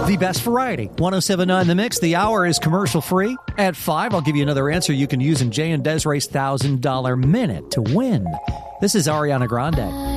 The best variety. 107.9 The Mix. The hour is commercial free. At 5, I'll give you another answer you can use in Jay and Desiree's $1,000 minute to win. This is Ariana Grande.